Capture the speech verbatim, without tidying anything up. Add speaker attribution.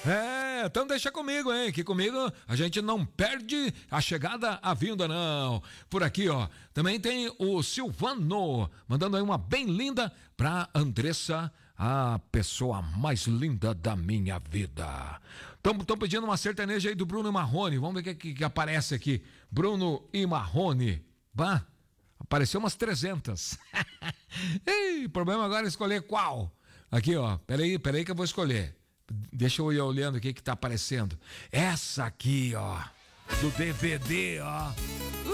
Speaker 1: É, então deixa comigo, hein? Que comigo a gente não perde a chegada, a vinda, não. Por aqui, ó, também tem o Silvano, mandando aí uma bem linda pra Andressa, a pessoa mais linda da minha vida. Estão pedindo uma sertaneja aí do Bruno e Marrone. Vamos ver o que, que, que aparece aqui. Bruno e Marrone. Bah, apareceu umas trezentas. Ei, o problema agora é escolher qual. Aqui, ó, peraí, peraí que eu vou escolher. Deixa eu ir olhando o que que tá aparecendo. Essa aqui, ó, do D V D, ó.